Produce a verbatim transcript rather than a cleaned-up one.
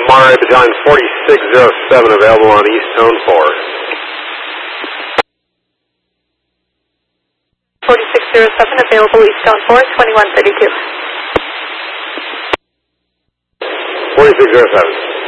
Monterey Battalion forty-six oh seven available on East Zone four. forty-six oh seven available East Zone four, twenty-one thirty-two. forty-six oh seven.